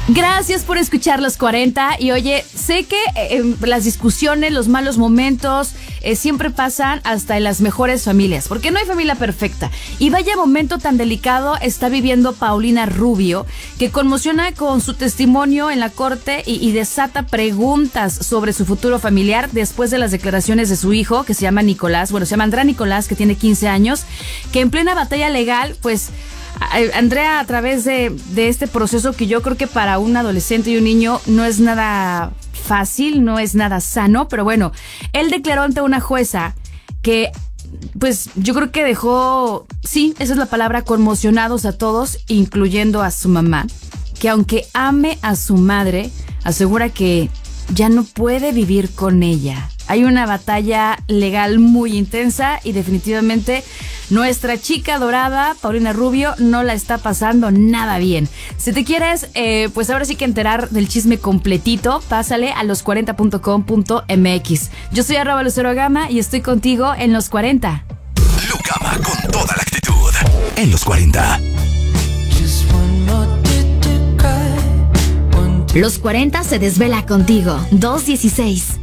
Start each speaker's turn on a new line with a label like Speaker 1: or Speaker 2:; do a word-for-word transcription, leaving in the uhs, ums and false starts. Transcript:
Speaker 1: Gracias por escuchar Los cuarenta. Y oye, sé que eh, las discusiones, los malos momentos eh, siempre pasan hasta en las mejores familias, porque no hay familia perfecta. Y vaya momento tan delicado está viviendo Paulina Rubio, que conmociona con su testimonio en la corte y, y desata preguntas sobre su futuro familiar después de las declaraciones de su hijo, que se llama Nicolás, bueno, se llama Andrea Nicolás, que tiene quince años, que en plena batalla legal, pues Andrea, a través de, de este proceso que yo creo que para un adolescente y un niño no es nada fácil, no es nada sano, pero bueno, él declaró ante una jueza que, pues yo creo que dejó, sí, esa es la palabra, conmocionados a todos, incluyendo a su mamá, que aunque ame a su madre, asegura que ya no puede vivir con ella. Hay una batalla legal muy intensa y definitivamente nuestra chica dorada, Paulina Rubio, no la está pasando nada bien. Si te quieres, eh, pues ahora sí que enterar del chisme completito, pásale a los cuarenta punto com punto m x. Yo soy arroba Lucero Gama y estoy contigo en Los cuarenta.
Speaker 2: Lu Gama con toda la actitud en Los cuarenta.
Speaker 1: Los cuarenta se desvela contigo. dos dieciséis.